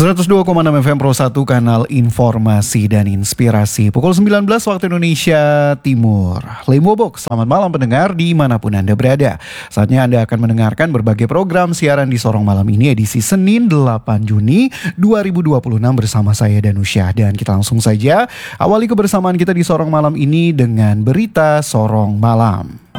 102,6 FM Pro 1 kanal informasi dan inspirasi. Pukul 19 waktu Indonesia Timur. Limbo Box, selamat malam pendengar dimanapun Anda berada. Saatnya Anda akan mendengarkan berbagai program siaran di Sorong Malam ini edisi Senin 8 Juni 2026 bersama saya Danusya. Dan kita langsung saja awali kebersamaan kita di Sorong Malam ini dengan berita Sorong Malam.